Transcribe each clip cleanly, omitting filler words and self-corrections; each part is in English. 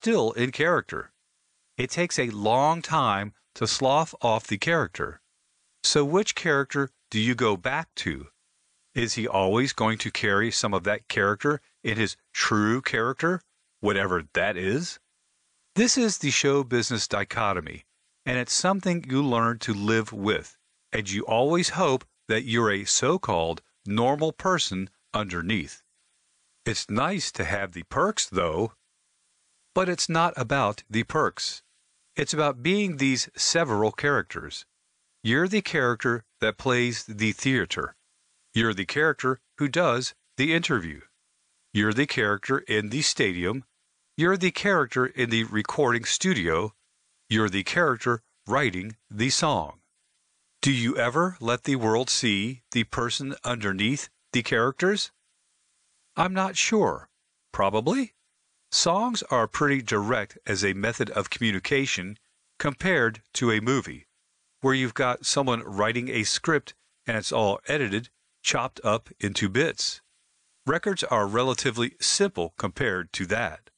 still in character. It takes a long time to slough off the character. So which character do you go back to? Is he always going to carry some of that character in his true character, whatever that is? This is the show business dichotomy, and it's something you learn to live with, and you always hope that you're a so-called normal person underneath. It's nice to have the perks, though. But it's not about the perks. It's about being these several characters. You're the character that plays the theater. You're the character who does the interview. You're the character in the stadium. You're the character in the recording studio. You're the character writing the song. Do you ever let the world see the person underneath the characters? I'm not sure. Probably. Songs are pretty direct as a method of communication compared to a movie, where you've got someone writing a script and it's all edited, chopped up into bits. Records are relatively simple compared to that.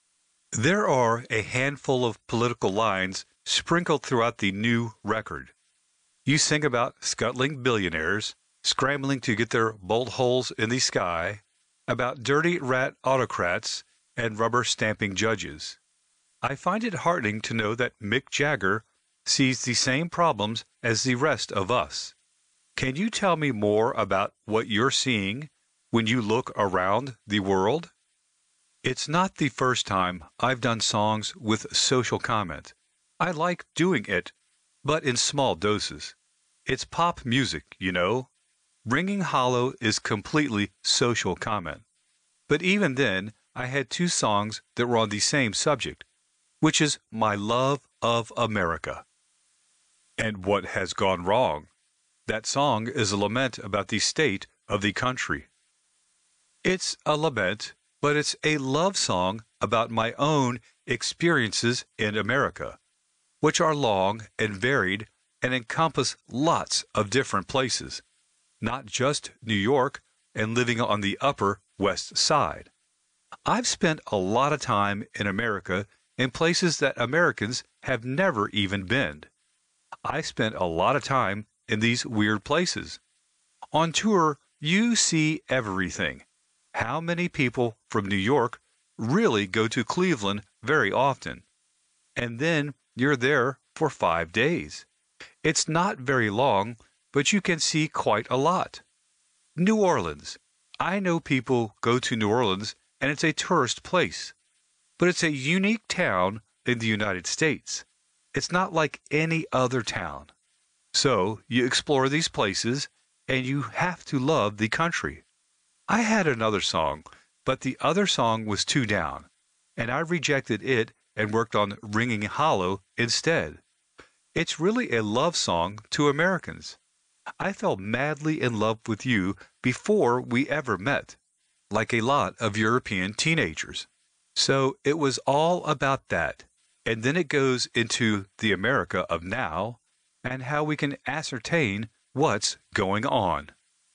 There are a handful of political lines sprinkled throughout the new record. You sing about scuttling billionaires, scrambling to get their bolt holes in the sky, about dirty rat autocrats and rubber-stamping judges. I find it heartening to know that Mick Jagger sees the same problems as the rest of us. Can you tell me more about what you're seeing when you look around the world? It's not the first time I've done songs with social comment. I like doing it, but in small doses. It's pop music, you know. Ringing Hollow is completely social comment. But even then, I had two songs that were on the same subject, which is my love of America. And what has gone wrong? That song is a lament about the state of the country. It's a lament, but it's a love song about my own experiences in America, which are long and varied and encompass lots of different places, not just New York and living on the Upper West Side. I've spent a lot of time in America in places that Americans have never even been. I spent a lot of time in these weird places. On tour, you see everything. How many people from New York really go to Cleveland very often? And then you're there for 5 days. It's not very long, but you can see quite a lot. New Orleans. I know people go to New Orleans and it's a tourist place, but it's a unique town in the United States. It's not like any other town. So you explore these places and you have to love the country. I had another song, but the other song was too down, and I rejected it and worked on Ringing Hollow instead. It's really a love song to Americans. I fell madly in love with you before we ever met, like a lot of European teenagers. So it was all about that, and then it goes into the America of now and how we can ascertain what's going on.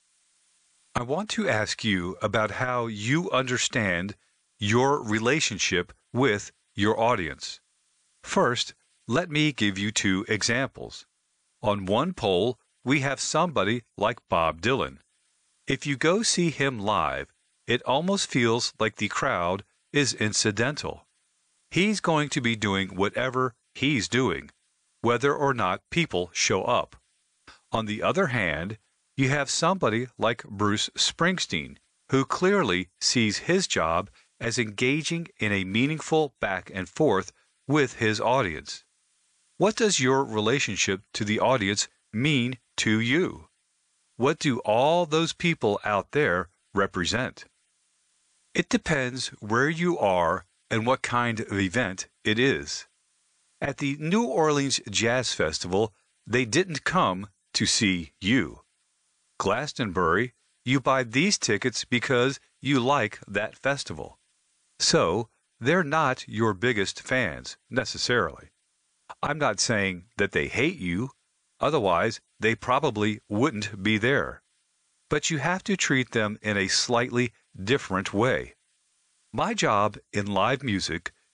I want to ask you about how you understand your relationship with your audience. First, let me give you two examples. On one pole, we have somebody like Bob Dylan. If you go see him live, it almost feels like the crowd is incidental. He's going to be doing whatever he's doing, whether or not people show up. On the other hand, you have somebody like Bruce Springsteen, who clearly sees his job as engaging in a meaningful back and forth with his audience. What does your relationship to the audience mean to you? What do all those people out there represent? It depends where you are and what kind of event it is. At the New Orleans Jazz Festival, they didn't come to see you. Glastonbury, you buy these tickets because you like that festival. So, they're not your biggest fans, necessarily. I'm not saying that they hate you, otherwise they probably wouldn't be there. But you have to treat them in a slightly different way. My job in live music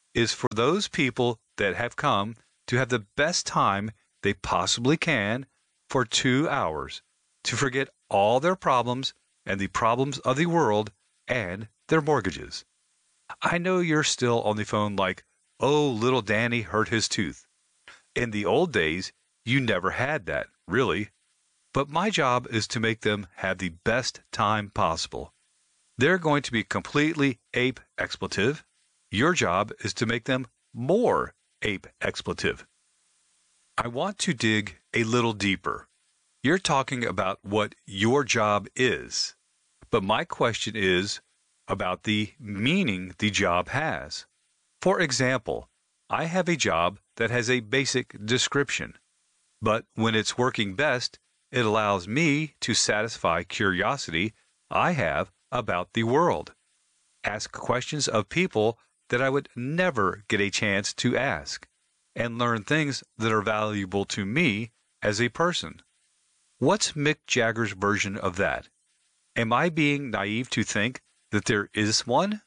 is for those people that have come to have the best time they possibly can for 2 hours, to forget all their problems and the problems of the world and their mortgages. I know you're still on the phone like, oh, little Danny hurt his tooth. In the old days, you never had that, really. But my job is to make them have the best time possible. They're going to be completely ape expletive. Your job is to make them more ape expletive. I want to dig a little deeper. You're talking about what your job is. But my question is about the meaning the job has. For example, I have a job that has a basic description. But when it's working best, it allows me to satisfy curiosity I have about the world. Ask questions of people that I would never get a chance to ask, and learn things that are valuable to me as a person. What's Mick Jagger's version of that? Am I being naive to think that there is one?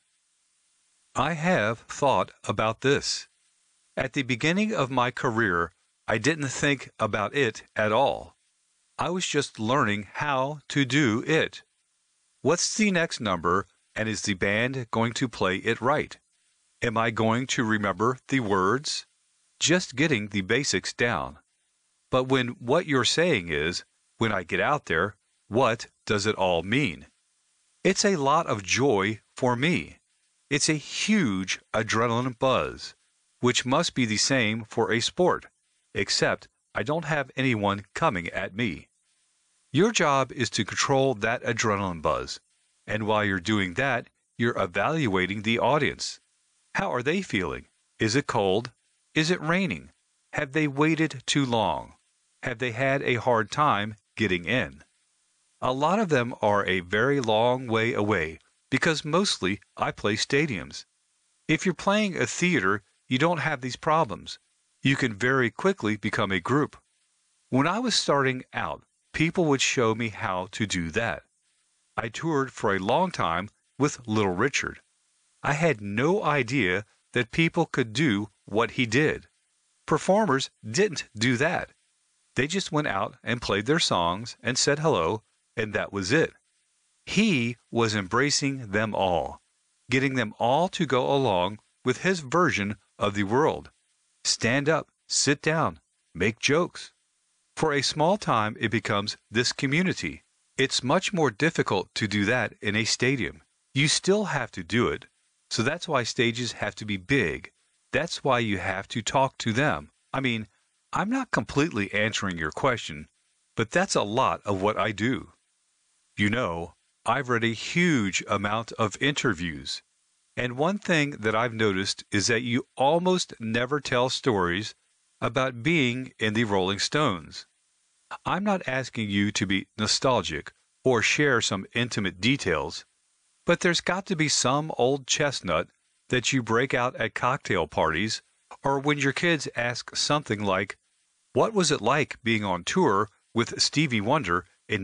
I have thought about this. At the beginning of my career, I didn't think about it at all. I was just learning how to do it. What's the next number, and is the band going to play it right? Am I going to remember the words? Just getting the basics down. But when what you're saying is, when I get out there, what does it all mean? It's a lot of joy for me. It's a huge adrenaline buzz, which must be the same for a sport, except I don't have anyone coming at me. Your job is to control that adrenaline buzz, and while you're doing that, you're evaluating the audience. How are they feeling? Is it cold? Is it raining? Have they waited too long? Have they had a hard time getting in? A lot of them are a very long way away because mostly I play stadiums. If you're playing a theater, you don't have these problems. You can very quickly become a group. When I was starting out, people would show me how to do that. I toured for a long time with Little Richard. I had no idea that people could do what he did. Performers didn't do that. They just went out and played their songs and said hello, and that was it. He was embracing them all, getting them all to go along with his version of the world. Stand up, sit down, make jokes. For a small time, it becomes this community. It's much more difficult to do that in a stadium. You still have to do it. So that's why stages have to be big. That's why you have to talk to them. I mean, I'm not completely answering your question, but that's a lot of what I do. You know, I've read a huge amount of interviews. And one thing that I've noticed is that you almost never tell stories about being in the Rolling Stones. I'm not asking you to be nostalgic or share some intimate details, but there's got to be some old chestnut that you break out at cocktail parties or when your kids ask something like, "What was it like being on tour with Stevie Wonder in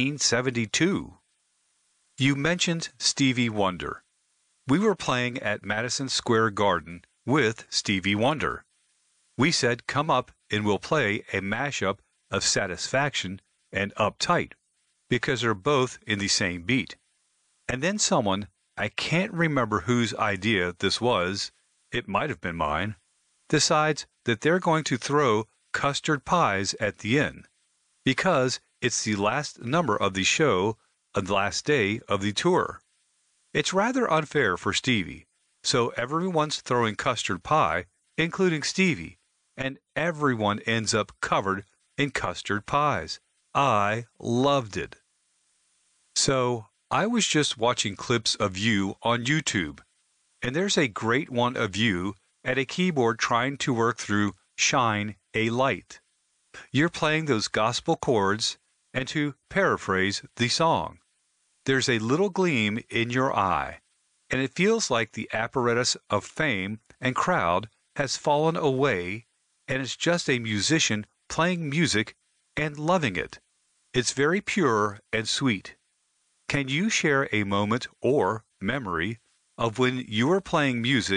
1972?" You mentioned Stevie Wonder. We were playing at Madison Square Garden with Stevie Wonder. We said, come up and we'll play a mashup of Satisfaction and Uptight, because they're both in the same beat. And then someone, I can't remember whose idea this was, it might have been mine, decides that they're going to throw custard pies at the end, because it's the last number of the show on the last day of the tour. It's rather unfair for Stevie, so everyone's throwing custard pie, including Stevie, and everyone ends up covered in custard pies. I loved it. So I was just watching clips of you on YouTube, and there's a great one of you at a keyboard trying to work through Shine a Light. You're playing those gospel chords, and to paraphrase the song, there's a little gleam in your eye, and it feels like the apparatus of fame and crowd has fallen away, and it's just a musician playing music and loving it. It's very pure and sweet. Can you share a moment or memory of when you were playing music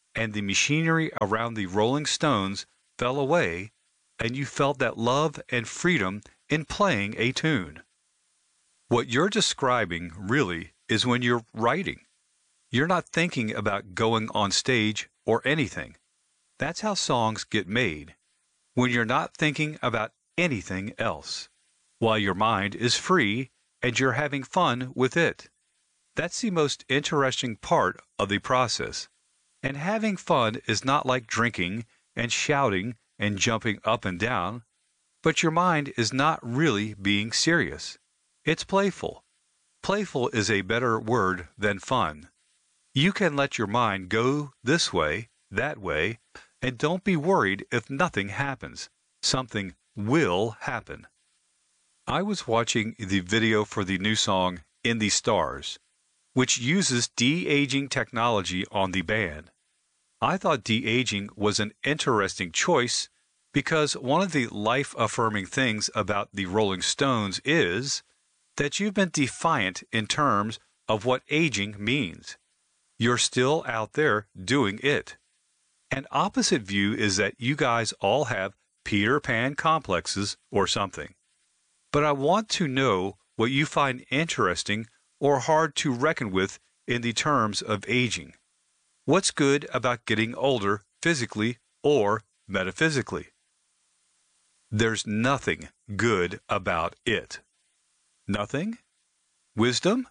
and the machinery around the Rolling Stones fell away, and you felt that love and freedom in playing a tune. What you're describing really is when you're writing. You're not thinking about going on stage or anything. That's how songs get made, when you're not thinking about anything else, while your mind is free and you're having fun with it. That's the most interesting part of the process. And having fun is not like drinking and shouting and jumping up and down, but your mind is not really being serious. It's playful. Playful is a better word than fun. You can let your mind go this way, that way, and don't be worried if nothing happens. Something will happen. I was watching the video for the new song In the Stars, which uses de-aging technology on the band. I thought de-aging was an interesting choice because one of the life-affirming things about the Rolling Stones is that you've been defiant in terms of what aging means. You're still out there doing it. An opposite view is that you guys all have Peter Pan complexes or something. But I want to know what you find interesting or hard to reckon with in the terms of aging. What's good about getting older physically or metaphysically? There's nothing good about it. Nothing? Wisdom?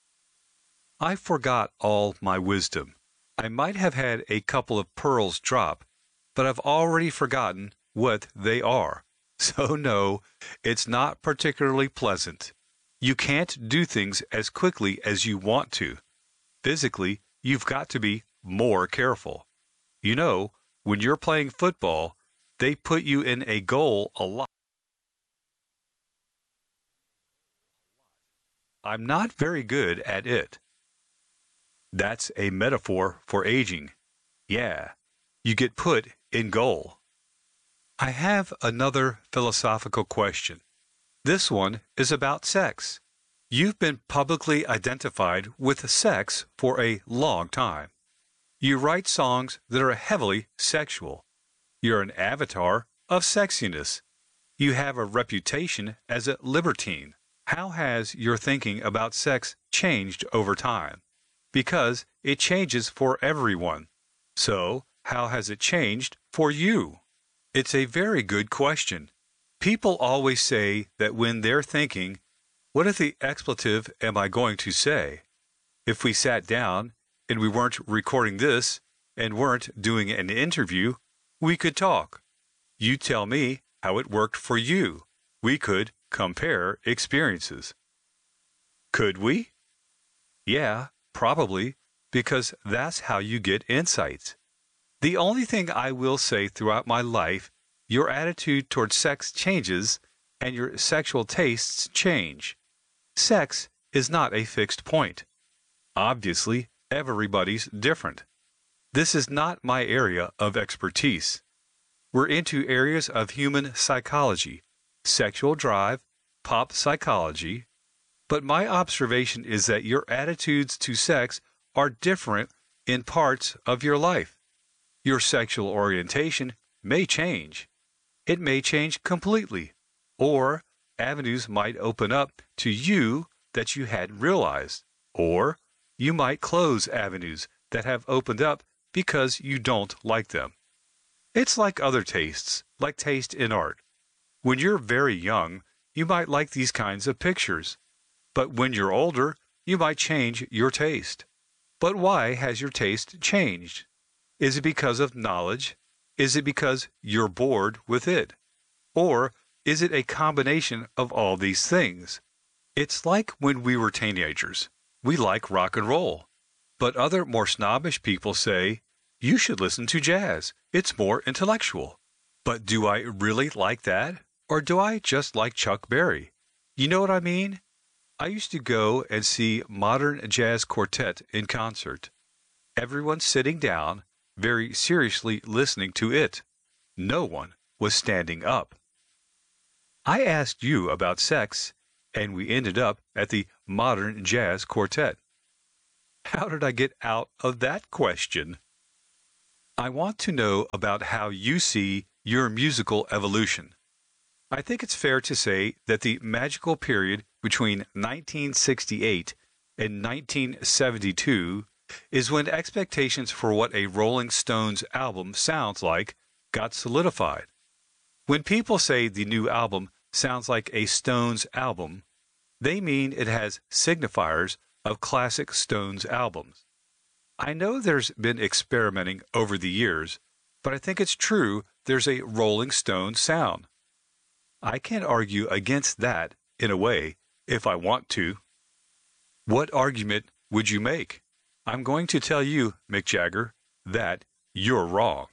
I forgot all my wisdom. I might have had a couple of pearls drop, but I've already forgotten what they are. So no, it's not particularly pleasant. You can't do things as quickly as you want to. Physically, you've got to be more careful. You know, when you're playing football, they put you in a goal a lot. I'm not very good at it. That's a metaphor for aging. Yeah, you get put in goal. I have another philosophical question. This one is about sex. You've been publicly identified with sex for a long time. You write songs that are heavily sexual. You're an avatar of sexiness. You have a reputation as a libertine. How has your thinking about sex changed over time? Because it changes for everyone. So, how has it changed for you? It's a very good question. People always say that when they're thinking, what if the expletive am I going to say? If we sat down and we weren't recording this and weren't doing an interview, we could talk. You tell me how it worked for you. We could compare experiences. Could we? Yeah, probably, because that's how you get insights. The only thing I will say throughout my life, your attitude towards sex changes and your sexual tastes change. Sex is not a fixed point. Obviously, everybody's different. This is not my area of expertise. We're into areas of human psychology, sexual drive, pop psychology, but my observation is that your attitudes to sex are different in parts of your life. Your sexual orientation may change. It may change completely, or avenues might open up to you that you hadn't realized, or you might close avenues that have opened up because you don't like them. It's like other tastes, like taste in art. When you're very young, you might like these kinds of pictures, but when you're older, you might change your taste. But why has your taste changed? Is it because of knowledge? Is it because you're bored with it? Or is it a combination of all these things? It's like when we were teenagers. We like rock and roll. But other more snobbish people say, you should listen to jazz. It's more intellectual. But do I really like that? Or do I just like Chuck Berry? You know what I mean? I used to go and see Modern Jazz Quartet in concert. Everyone sitting down, very seriously listening to it. No one was standing up. I asked you about sex, and we ended up at the Modern Jazz Quartet. How did I get out of that question? I want to know about how you see your musical evolution. I think it's fair to say that the magical period between 1968 and 1972 is when expectations for what a Rolling Stones album sounds like got solidified. When people say the new album sounds like a Stones album, they mean it has signifiers of classic Stones albums. I know there's been experimenting over the years, but I think it's true there's a Rolling Stone sound. I can't argue against that, in a way, if I want to. What argument would you make? I'm going to tell you, Mick Jagger, that you're wrong.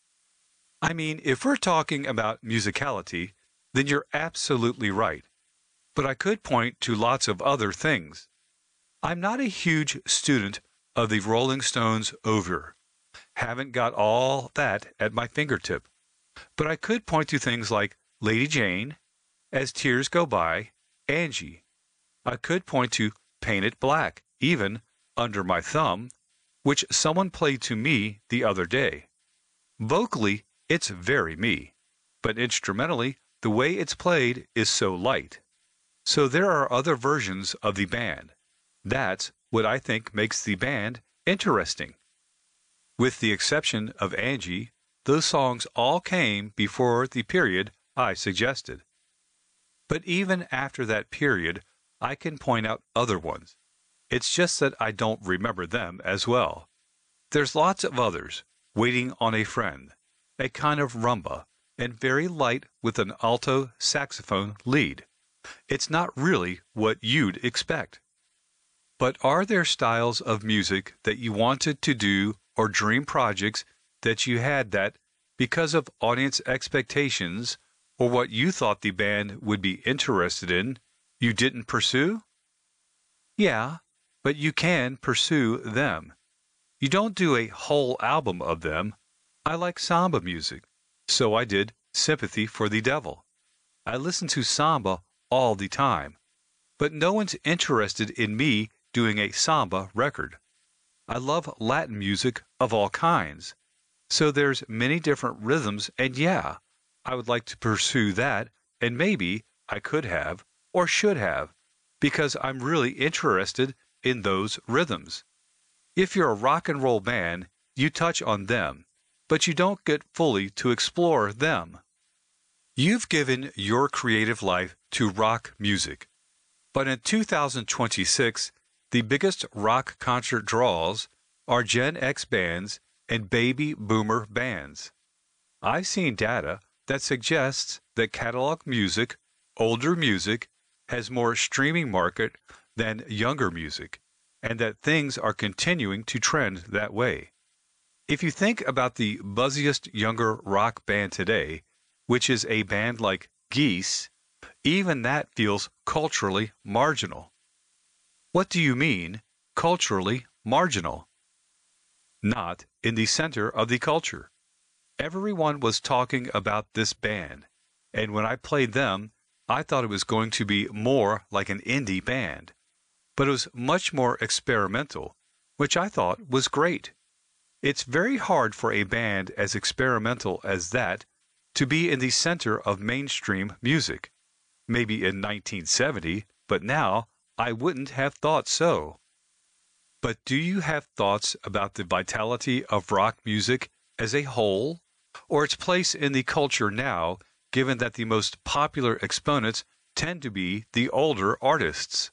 I mean, if we're talking about musicality, then you're absolutely right. But I could point to lots of other things. I'm not a huge student of the Rolling Stones oeuvre. Haven't got all that at my fingertip. But I could point to things like Lady Jane, As Tears Go By, Angie. I could point to Paint It Black, even Under My Thumb, which someone played to me the other day. Vocally, it's very me, but instrumentally, the way it's played is so light. So there are other versions of the band. That's what I think makes the band interesting. With the exception of Angie, those songs all came before the period I suggested. But even after that period, I can point out other ones. It's just that I don't remember them as well. There's lots of others, Waiting on a Friend, a kind of rumba, and very light with an alto saxophone lead. It's not really what you'd expect. But are there styles of music that you wanted to do or dream projects that you had that, because of audience expectations or what you thought the band would be interested in, you didn't pursue? Yeah, but you can pursue them. You don't do a whole album of them. I like samba music, so I did Sympathy for the Devil. I listen to samba all the time, but no one's interested in me doing a samba record. I love Latin music of all kinds, so there's many different rhythms, and yeah, I would like to pursue that, and maybe I could have, or should have, because I'm really interested in those rhythms. If you're a rock and roll band, you touch on them, but you don't get fully to explore them. You've given your creative life to rock music, but in 2026, the biggest rock concert draws are Gen X bands and baby boomer bands. I've seen data that suggests that catalog music, older music, has more streaming market than younger music, and that things are continuing to trend that way. If you think about the buzziest younger rock band today, which is a band like Geese, even that feels culturally marginal. What do you mean, culturally marginal? Not in the center of the culture. Everyone was talking about this band, and when I played them, I thought it was going to be more like an indie band. But it was much more experimental, which I thought was great. It's very hard for a band as experimental as that to be in the center of mainstream music. Maybe in 1970, but now I wouldn't have thought so. But do you have thoughts about the vitality of rock music as a whole, or its place in the culture now, given that the most popular exponents tend to be the older artists?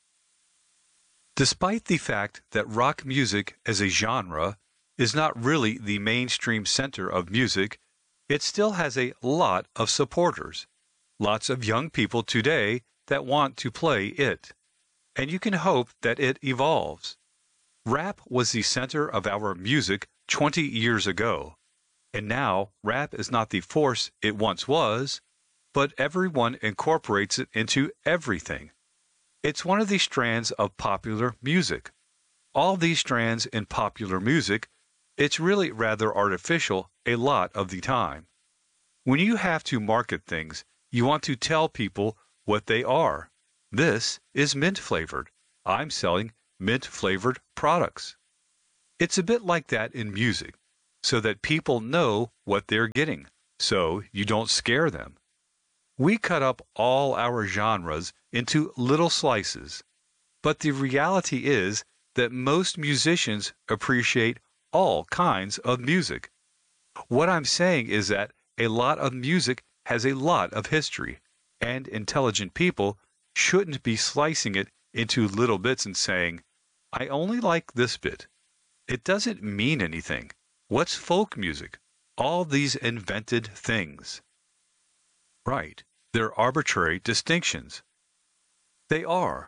Despite the fact that rock music as a genre is not really the mainstream center of music, it still has a lot of supporters, lots of young people today that want to play it, and you can hope that it evolves. Rap was the center of our music 20 years ago, and now rap is not the force it once was, but everyone incorporates it into everything. It's one of the strands of popular music. All these strands in popular music, it's really rather artificial a lot of the time. When you have to market things, you want to tell people what they are. This is mint flavored. I'm selling mint flavored products. It's a bit like that in music. so that people know what they're getting, so you don't scare them. We cut up all our genres into little slices, but the reality is that most musicians appreciate all kinds of music. What I'm saying is that a lot of music has a lot of history, and intelligent people shouldn't be slicing it into little bits and saying, I only like this bit. It doesn't mean anything. What's folk music? All these invented things. Right. They're arbitrary distinctions. They are.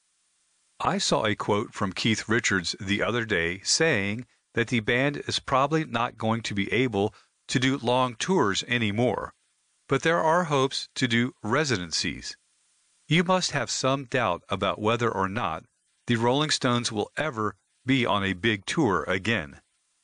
I saw a quote from Keith Richards the other day saying that the band is probably not going to be able to do long tours anymore, but there are hopes to do residencies. You must have some doubt about whether or not the Rolling Stones will ever be on a big tour again.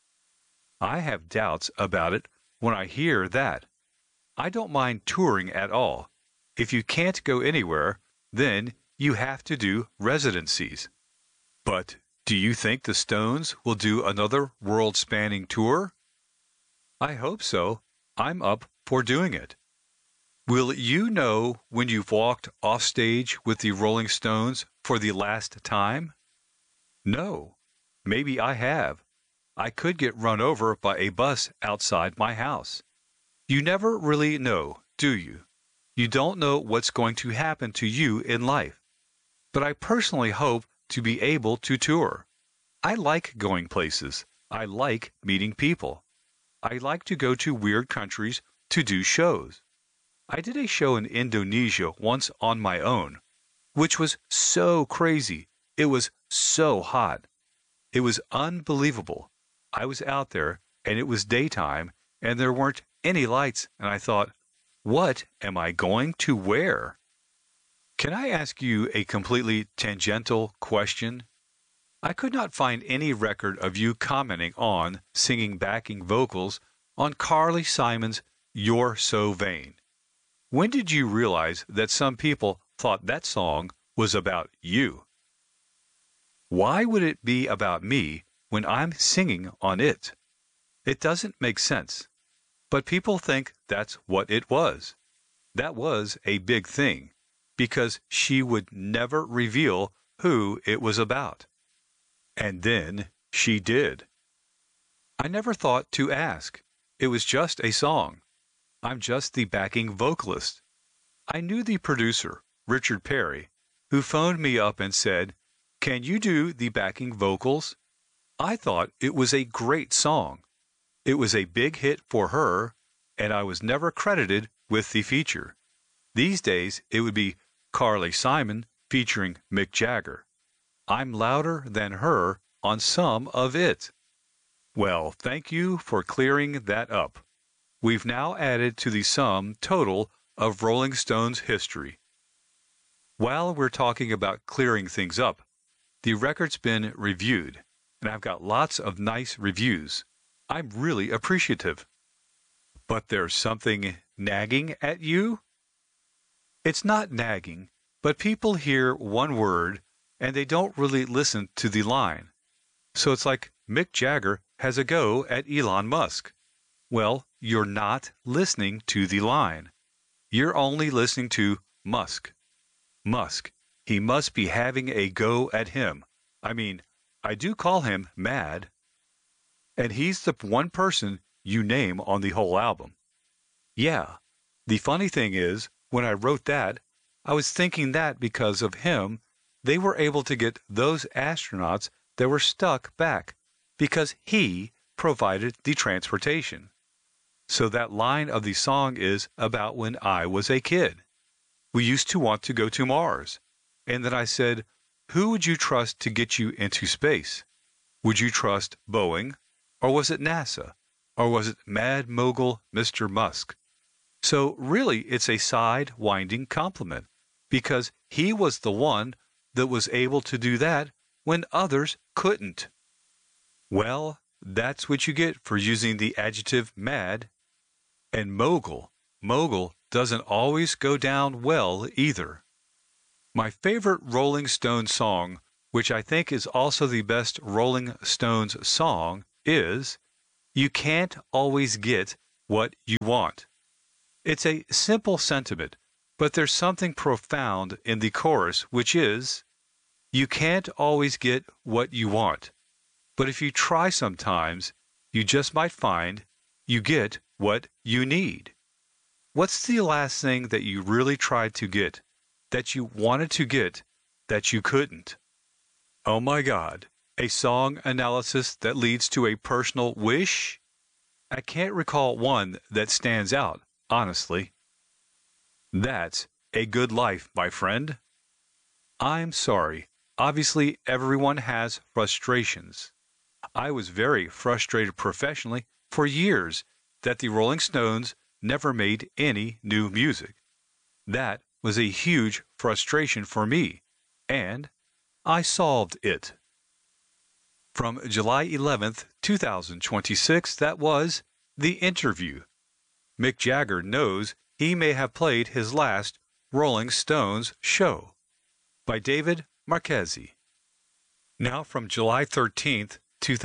I have doubts about it when I hear that. I don't mind touring at all. If you can't go anywhere, then you have to do residencies. But do you think the Stones will do another world-spanning tour? I hope so. I'm up for doing it. Will you know when you've walked off stage with the Rolling Stones for the last time? No. Maybe I have. I could get run over by a bus outside my house. You never really know, do you? You don't know what's going to happen to you in life. But I personally hope to be able to tour. I like going places. I like meeting people. I like to go to weird countries to do shows. I did a show in Indonesia once on my own, which was so crazy. It was so hot. It was unbelievable. I was out there, and it was daytime, and there weren't any lights, and I thought, what am I going to wear? Can I ask you a completely tangential question? I could not find any record of you commenting on singing backing vocals on Carly Simon's You're So Vain. When did you realize that some people thought that song was about you? Why would it be about me when I'm singing on it? It doesn't make sense. But people think that's what it was. That was a big thing, because she would never reveal who it was about. And then she did. I never thought to ask. It was just a song. I'm just the backing vocalist. I knew the producer, Richard Perry, who phoned me up and said, "Can you do the backing vocals?" I thought it was a great song. It was a big hit for her, and I was never credited with the feature. These days, it would be Carly Simon featuring Mick Jagger. I'm louder than her on some of it. Well, thank you for clearing that up. We've now added to the sum total of Rolling Stones history. While we're talking about clearing things up, the record's been reviewed, and I've got lots of nice reviews. I'm really appreciative. But there's something nagging at you? It's not nagging, but people hear one word and they don't really listen to the line. So it's like Mick Jagger has a go at Elon Musk. Well, you're not listening to the line. You're only listening to Musk. Musk. He must be having a go at him. I mean, I do call him mad. And he's the one person you name on the whole album. Yeah. The funny thing is, when I wrote that, I was thinking that because of him, they were able to get those astronauts that were stuck back, because he provided the transportation. So that line of the song is about when I was a kid. We used to want to go to Mars. And then I said, who would you trust to get you into space? Would you trust Boeing? Or was it NASA? Or was it Mad Mogul Mr. Musk? So really, it's a side-winding compliment, because he was the one that was able to do that when others couldn't. Well, that's what you get for using the adjective mad. And mogul. Mogul doesn't always go down well either. My favorite Rolling Stones song, which I think is also the best Rolling Stones song, is You can't always get what you want. It's a simple sentiment, but there's something profound in the chorus, which is, you can't always get what you want. But if you try sometimes, you just might find you get what you need. What's the last thing that you really tried to get, that you wanted to get, that you couldn't? Oh my God, a song analysis that leads to a personal wish? I can't recall one that stands out, honestly. That's a good life, my friend. I'm sorry. Obviously, everyone has frustrations. I was very frustrated professionally for years that the Rolling Stones never made any new music. That was a huge frustration for me, and I solved it. From July 11th, 2026, that was The Interview. Mick Jagger knows he may have played his last Rolling Stones show, by David Marchesi. Now from July 13th,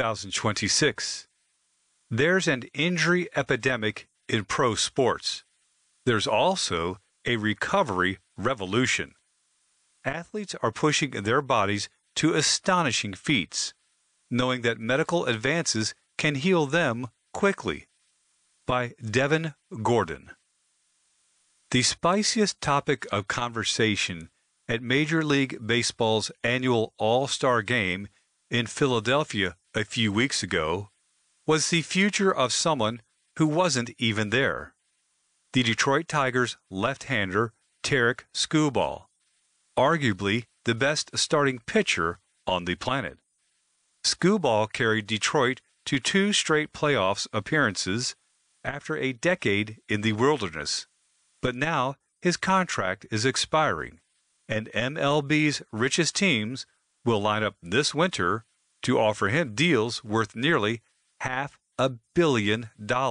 2026. There's an injury epidemic in pro sports. There's also a recovery revolution. Athletes are pushing their bodies to astonishing feats, knowing that medical advances can heal them quickly. By Devin Gordon. The spiciest topic of conversation at Major League Baseball's annual All-Star Game in Philadelphia a few weeks ago was the future of someone who wasn't even there. The Detroit Tigers left-hander Tarik Skubal, arguably the best starting pitcher on the planet. Skubal carried Detroit to 2 straight playoffs appearances after a decade in the wilderness, but now his contract is expiring, and MLB's richest teams will line up this winter to offer him deals worth nearly $500 million.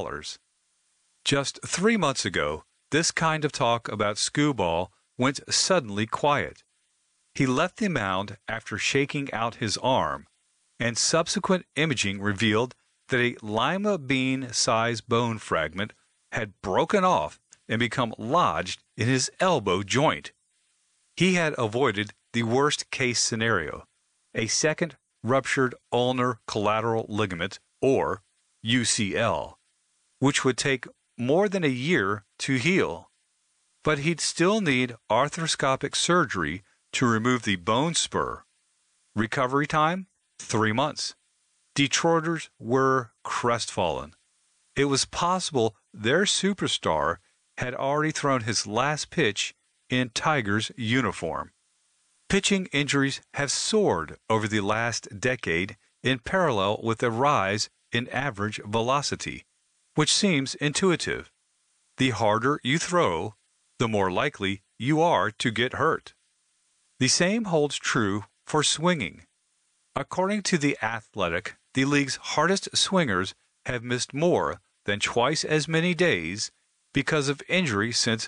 Just 3 months ago, this kind of talk about Skubal went suddenly quiet. He left the mound after shaking out his arm, and subsequent imaging revealed that a lima bean-sized bone fragment had broken off and become lodged in his elbow joint. He had avoided the worst-case scenario, a second ruptured ulnar collateral ligament, or UCL, which would take more than a year to heal. But he'd still need arthroscopic surgery to remove the bone spur. Recovery time? 3 months. Detroiters were crestfallen. It was possible their superstar had already thrown his last pitch in Tigers uniform. Pitching injuries have soared over the last decade in parallel with a rise in average velocity, which seems intuitive. The harder you throw, the more likely you are to get hurt. The same holds true for swinging. According to The Athletic, the league's hardest swingers have missed more than twice as many days because of injury since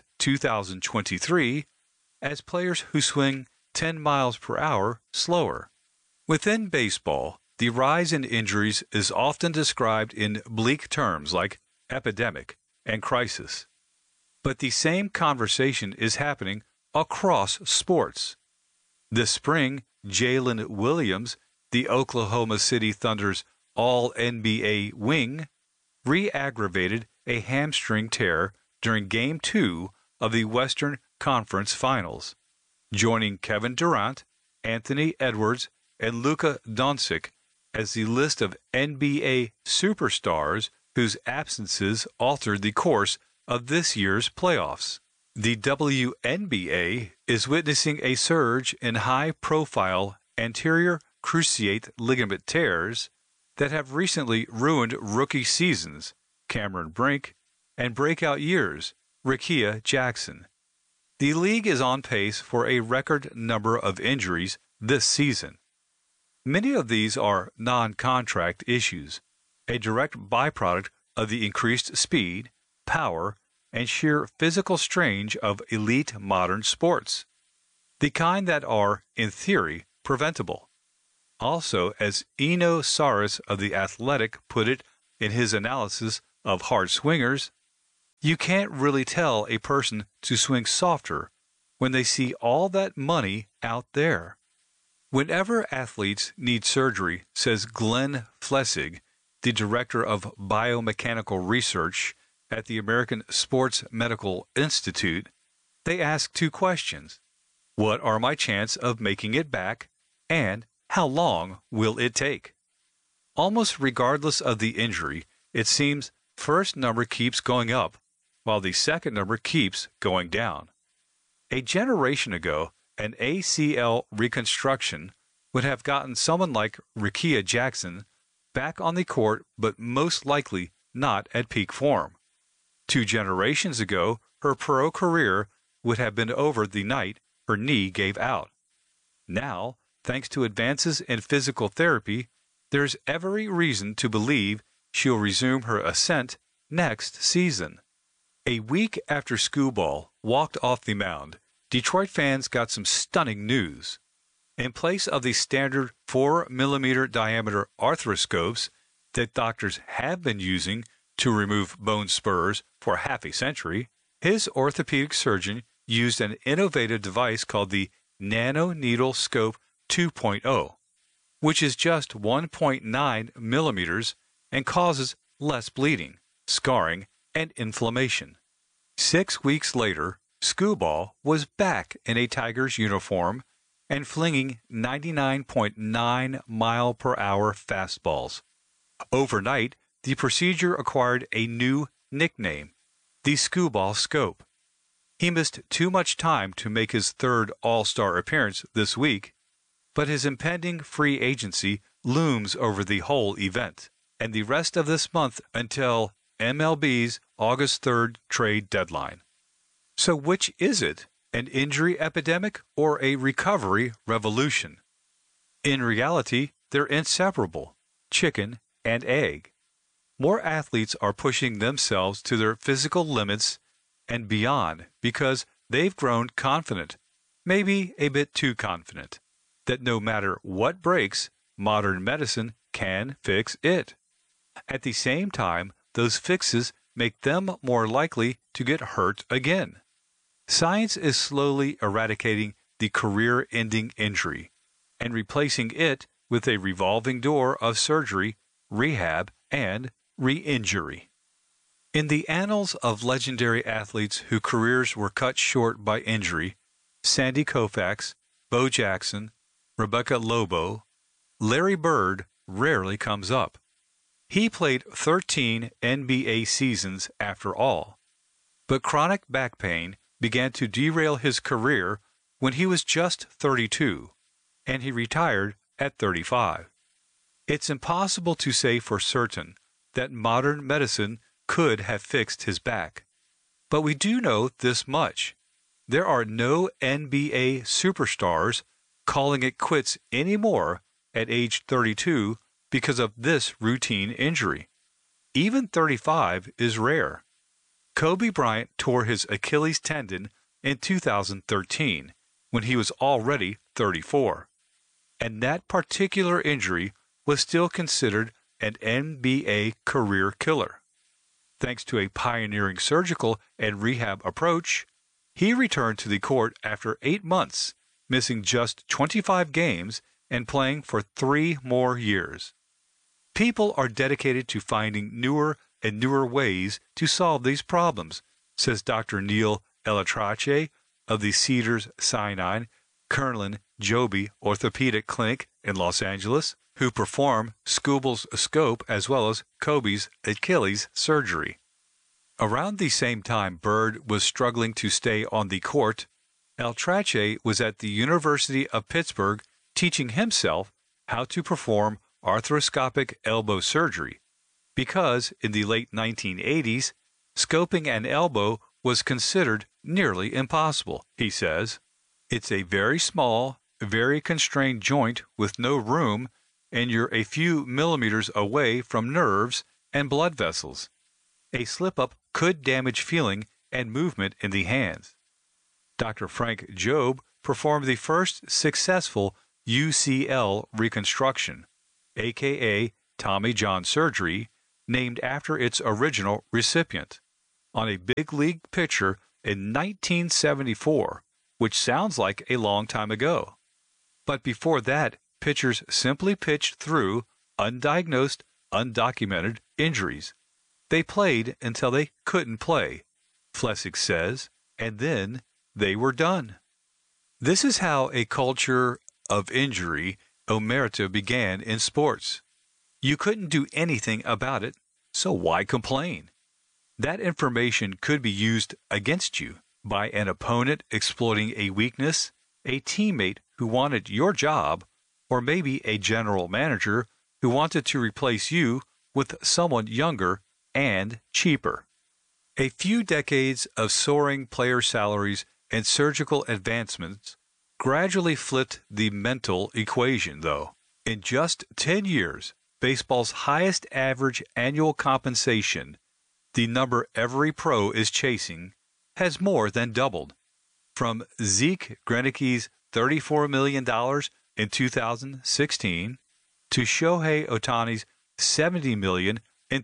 2023 as players who swing 10 miles per hour slower. Within baseball, the rise in injuries is often described in bleak terms like epidemic and crisis. But the same conversation is happening across sports. This spring, Jalen Williams, the Oklahoma City Thunder's All-NBA wing, re-aggravated a hamstring tear during Game 2 of the Western Conference Finals, joining Kevin Durant, Anthony Edwards, and Luka Doncic as the list of NBA superstars whose absences altered the course of this year's playoffs. The WNBA is witnessing a surge in high-profile anterior cruciate ligament tears that have recently ruined rookie seasons, Cameron Brink, and breakout years, Rickea Jackson. The league is on pace for a record number of injuries this season. Many of these are non-contract issues, a direct byproduct of the increased speed, power, and sheer physical strain of elite modern sports, the kind that are, in theory, preventable. Also, as Eno Saris of The Athletic put it in his analysis of hard swingers, you can't really tell a person to swing softer when they see all that money out there. Whenever athletes need surgery, says Glenn Flessig, the director of biomechanical research at the American Sports Medical Institute, they ask two questions. What are my chances of making it back? And how long will it take? Almost regardless of the injury, it seems first number keeps going up, while the second number keeps going down. A generation ago, an ACL reconstruction would have gotten someone like Rickea Jackson back on the court, but most likely not at peak form. 2 generations ago, her pro career would have been over the night her knee gave out. Now, thanks to advances in physical therapy, there's every reason to believe she'll resume her ascent next season. A week after Skubal walked off the mound, Detroit fans got some stunning news. In place of the standard 4mm diameter arthroscopes that doctors have been using to remove bone spurs for half a century, his orthopedic surgeon used an innovative device called the Nanoneedle Scope 2.0, which is just 1.9 millimeters and causes less bleeding, scarring, and inflammation. 6 weeks later, Skubal was back in a Tigers uniform and flinging 99.9 mile-per-hour fastballs. Overnight, the procedure acquired a new nickname, the Skubal Scope. He missed too much time to make his third All-Star appearance this week, but his impending free agency looms over the whole event and the rest of this month until MLB's August 3rd trade deadline. So which is it, an injury epidemic or a recovery revolution? In reality, they're inseparable, chicken and egg. More athletes are pushing themselves to their physical limits and beyond because they've grown confident, maybe a bit too confident, that no matter what breaks, modern medicine can fix it. At the same time, those fixes make them more likely to get hurt again. Science is slowly eradicating the career-ending injury and replacing it with a revolving door of surgery, rehab, and re-injury. In the annals of legendary athletes whose careers were cut short by injury, Sandy Koufax, Bo Jackson, Rebecca Lobo, Larry Bird rarely comes up. He played 13 NBA seasons after all, but chronic back pain began to derail his career when he was just 32, and he retired at 35. It's impossible to say for certain that modern medicine could have fixed his back, but we do know this much. There are no NBA superstars calling it quits anymore at age 32 because of this routine injury. Even 35 is rare. Kobe Bryant tore his Achilles tendon in 2013 when he was already 34, and that particular injury was still considered an NBA career killer. Thanks to a pioneering surgical and rehab approach, he returned to the court after 8 months, missing just 25 games and playing for 3 more years. People are dedicated to finding newer and newer ways to solve these problems, says Dr. Neil Elatrache of the Cedars-Sinai Kernland Joby Orthopedic Clinic in Los Angeles, who perform Skubal's scope as well as Kobe's Achilles surgery. Around the same time Bird was struggling to stay on the court, Elatrache was at the University of Pittsburgh teaching himself how to perform arthroscopic elbow surgery, because in the late 1980s, scoping an elbow was considered nearly impossible, he says. It's a very small, very constrained joint with no room, and you're a few millimeters away from nerves and blood vessels. A slip-up could damage feeling and movement in the hands. Dr. Frank Jobe performed the first successful UCL reconstruction, aka Tommy John surgery, named after its original recipient, on a big league pitcher in 1974, which sounds like a long time ago. But before that, pitchers simply pitched through undiagnosed, undocumented injuries. They played until they couldn't play, Flechsig says, and then they were done. This is how a culture of injury omerta began in sports. You couldn't do anything about it, so why complain? That information could be used against you by an opponent exploiting a weakness, a teammate who wanted your job, or maybe a general manager who wanted to replace you with someone younger and cheaper. A few decades of soaring player salaries and surgical advancements gradually flipped the mental equation, though. In just 10 years, baseball's highest average annual compensation, the number every pro is chasing, has more than doubled. From Zeke Greinke's $34 million in 2016 to Shohei Ohtani's $70 million in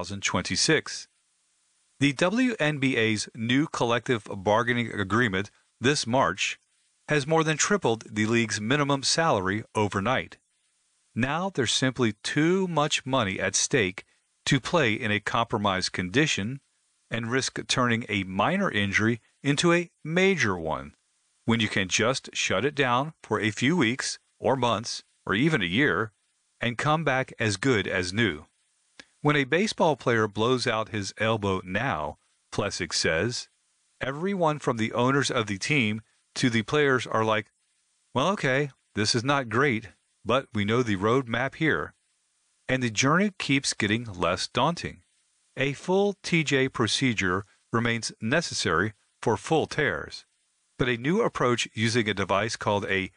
2026. The WNBA's new collective bargaining agreement this March has more than tripled the league's minimum salary overnight. Now there's simply too much money at stake to play in a compromised condition and risk turning a minor injury into a major one, when you can just shut it down for a few weeks or months or even a year and come back as good as new. When a baseball player blows out his elbow now, Flechsig says, everyone from the owners of the team to the players are like, well, okay, this is not great, but we know the road map here. And the journey keeps getting less daunting. A full TJ procedure remains necessary for full tears, but a new approach using a device called a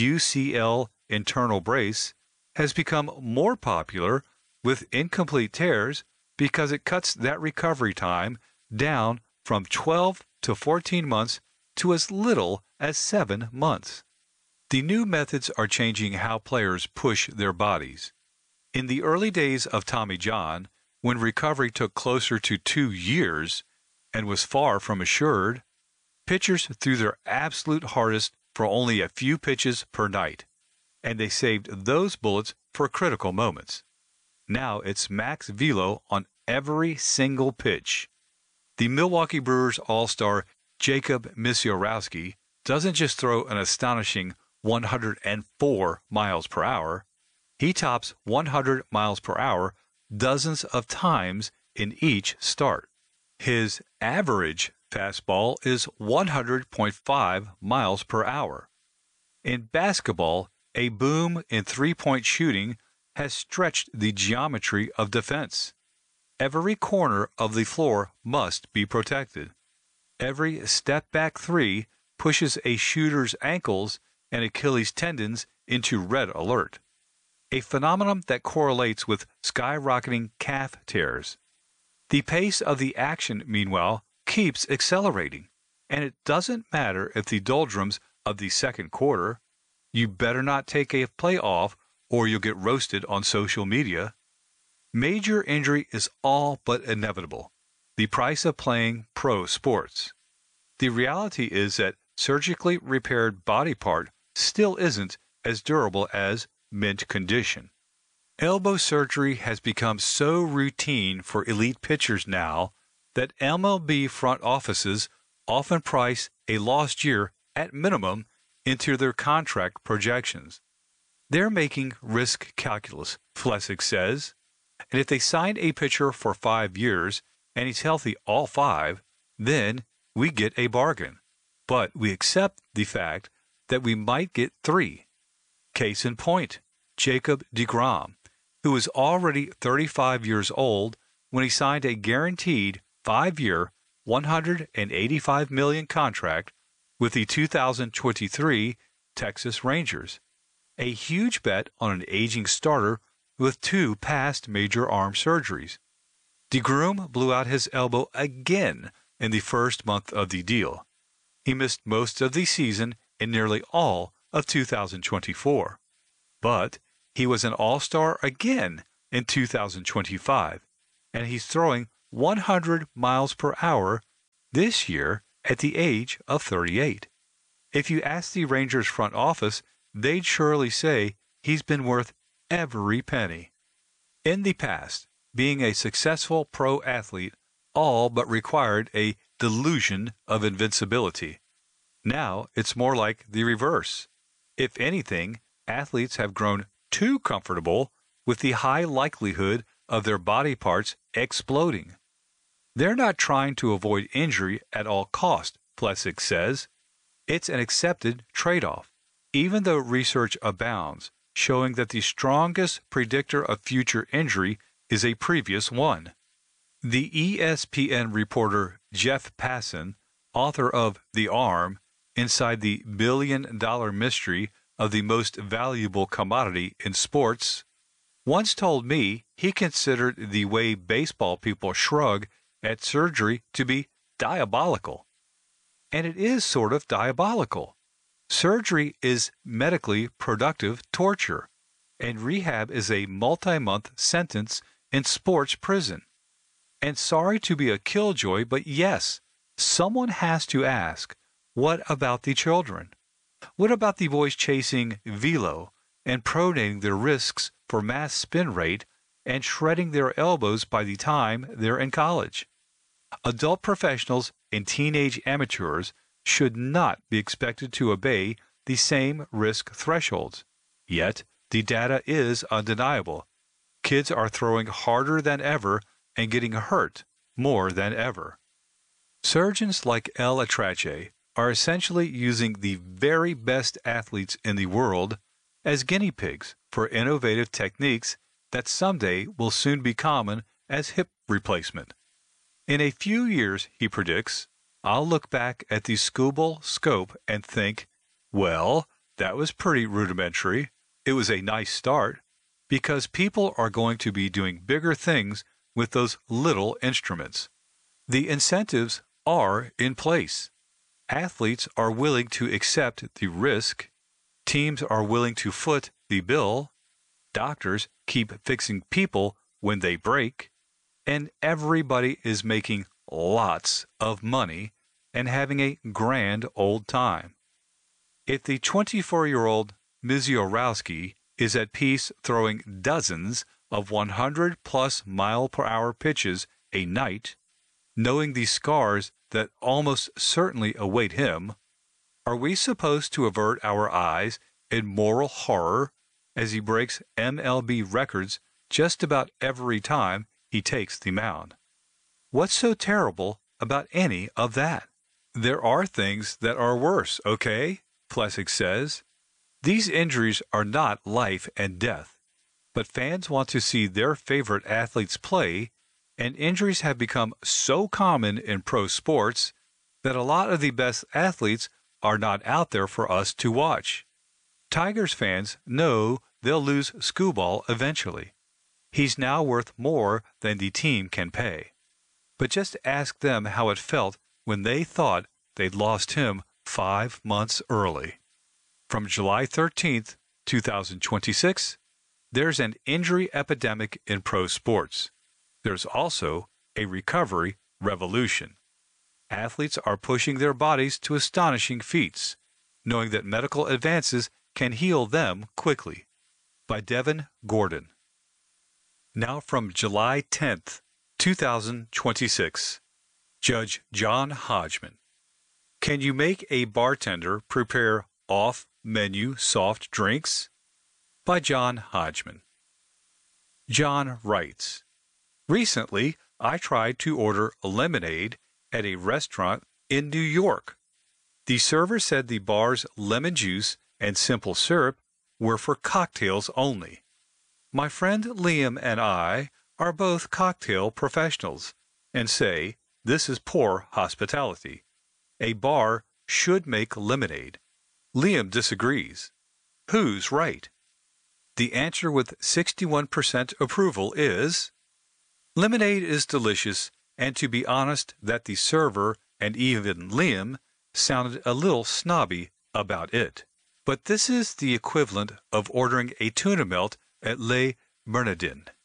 UCL internal brace has become more popular with incomplete tears because it cuts that recovery time down from 12 to 14 months to as little as 7 months. The new methods are changing how players push their bodies. In the early days of Tommy John, when recovery took closer to 2 years and was far from assured, pitchers threw their absolute hardest for only a few pitches per night, and they saved those bullets for critical moments. Now it's max velo on every single pitch. The Milwaukee Brewers all-star Jacob Misiorowski doesn't just throw an astonishing 104 miles per hour. He tops 100 miles per hour dozens of times in each start. His average fastball is 100.5 miles per hour. In basketball, a boom in three-point shooting has stretched the geometry of defense. Every corner of the floor must be protected. Every step-back three pushes a shooter's ankles and Achilles tendons into red alert, a phenomenon that correlates with skyrocketing calf tears. The pace of the action, meanwhile, keeps accelerating, and it doesn't matter if the doldrums of the second quarter, you better not take a play off or you'll get roasted on social media. Major injury is all but inevitable, the price of playing pro sports. The reality is that surgically repaired body part still isn't as durable as mint condition. Elbow surgery has become so routine for elite pitchers now that MLB front offices often price a lost year at minimum into their contract projections. They're making risk calculus, Flechsig says, and if they sign a pitcher for 5 years and he's healthy all 5, then we get a bargain. But we accept the fact that we might get 3. Case in point, Jacob deGrom, who is already 35 years old when he signed a guaranteed 5-year, $185 million contract with the 2023 Texas Rangers, a huge bet on an aging starter with 2 past major arm surgeries. deGrom blew out his elbow again in the first month of the deal. He missed most of the season and nearly all of 2024. But he was an all-star again in 2025, and he's throwing 100 miles per hour this year at the age of 38. If you ask the Rangers front office, they'd surely say he's been worth every penny. In the past, being a successful pro athlete all but required a delusion of invincibility. Now it's more like the reverse. If anything, athletes have grown too comfortable with the high likelihood of their body parts exploding. They're not trying to avoid injury at all cost, Plessick says. It's an accepted trade-off, even though research abounds, showing that the strongest predictor of future injury is a previous one. The ESPN reporter Jeff Passan, author of The Arm, Inside the Billion-Dollar Mystery of the Most Valuable Commodity in Sports, once told me he considered the way baseball people shrug at surgery to be diabolical. And it is sort of diabolical. Surgery is medically productive torture, and rehab is a multi-month sentence in sports prison. And sorry to be a killjoy, but yes, someone has to ask, what about the children? What about the boys chasing velo and pronating their wrists for mass spin rate and shredding their elbows by the time they're in college? Adult professionals and teenage amateurs should not be expected to obey the same risk thresholds. Yet, the data is undeniable. Kids are throwing harder than ever and getting hurt more than ever. Surgeons like El Atrache are essentially using the very best athletes in the world as guinea pigs for innovative techniques that someday will soon be common as hip replacement. In a few years, he predicts, I'll look back at the Scooble scope and think, well, that was pretty rudimentary. It was a nice start, because people are going to be doing bigger things with those little instruments. The incentives are in place. Athletes are willing to accept the risk. Teams are willing to foot the bill. Doctors keep fixing people when they break. And everybody is making lots of money and having a grand old time. If the 24-year-old Misiorowski is at peace throwing dozens of 100-plus mile-per-hour pitches a night, knowing the scars that almost certainly await him, are we supposed to avert our eyes in moral horror as he breaks MLB records just about every time he takes the mound? What's so terrible about any of that? There are things that are worse, okay? Plessick says. These injuries are not life and death, but fans want to see their favorite athletes play, and injuries have become so common in pro sports that a lot of the best athletes are not out there for us to watch. Tigers fans know they'll lose Skubal eventually. He's now worth more than the team can pay. But just ask them how it felt when they thought they'd lost him 5 months early. From July 13th, 2026, there's an injury epidemic in pro sports. There's also a recovery revolution. Athletes are pushing their bodies to astonishing feats, knowing that medical advances can heal them quickly. By Devin Gordon. Now from July 10th, 2026, Judge John Hodgman. Can you make a bartender prepare off-menu soft drinks? By John Hodgman. John writes, recently, I tried to order lemonade at a restaurant in New York. The server said the bar's lemon juice and simple syrup were for cocktails only. My friend Liam and I are both cocktail professionals and say this is poor hospitality. A bar should make lemonade. Liam disagrees. Who's right? The answer with 61% approval is lemonade is delicious, and to be honest, that the server and even Liam sounded a little snobby about it. But this is the equivalent of ordering a tuna melt at Le Bernardin.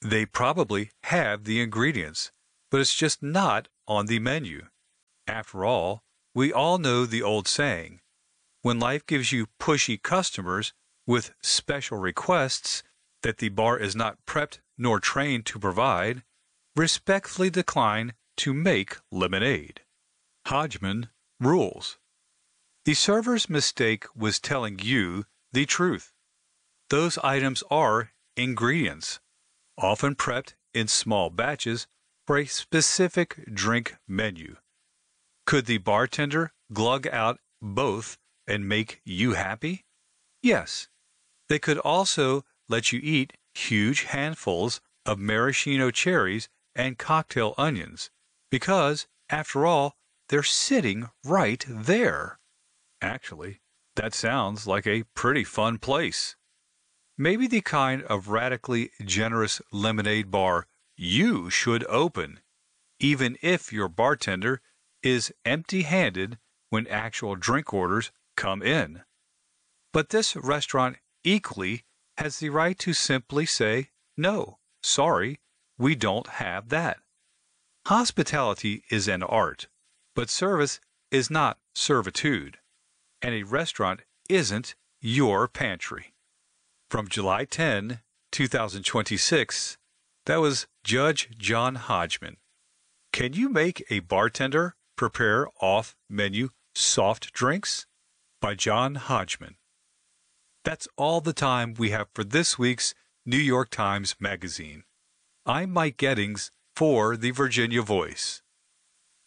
They probably have the ingredients, but it's just not on the menu. After all, we all know the old saying, when life gives you pushy customers with special requests that the bar is not prepped nor trained to provide, respectfully decline to make lemonade. Hodgman rules. The server's mistake was telling you the truth. Those items are ingredients, often prepped in small batches for a specific drink menu. Could the bartender glug out both and make you happy? Yes. They could also let you eat huge handfuls of maraschino cherries and cocktail onions, because, after all, they're sitting right there. Actually, that sounds like a pretty fun place. Maybe the kind of radically generous lemonade bar you should open, even if your bartender is empty-handed when actual drink orders come in. But this restaurant equally has the right to simply say, no, sorry, we don't have that. Hospitality is an art, but service is not servitude, and a restaurant isn't your pantry. From July 10, 2026, that was Judge John Hodgman. Can you make a bartender prepare off-menu soft drinks? By John Hodgman. That's all the time we have for this week's New York Times Magazine. I'm Mike Gettings for the Virginia Voice.